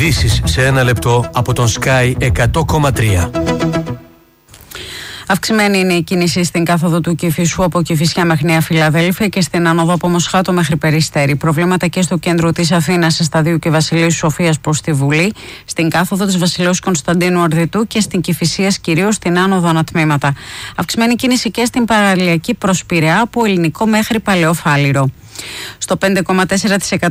Ειδήσεις σε ένα λεπτό από τον Sky 100,3. Αυξημένη είναι η κίνηση στην κάθοδο του Κηφισού από Κηφισιά μέχρι Νέα Φιλαδέλφια και στην άνοδο από Μοσχάτο μέχρι Περιστέρι. Προβλήματα και στο κέντρο της Αθήνας, σε σταδίου και Βασιλείου Σοφίας προς τη Βουλή, στην κάθοδο της Βασιλέως Κωνσταντίνου Ορδητού και στην Κηφισίας, κυρίως στην άνοδο ανατμήματα. Αυξημένη κίνηση και στην παραλιακή προς Πειραιά από Ελληνικό μέχρι Παλαιό Φάληρο. Στο 5,4%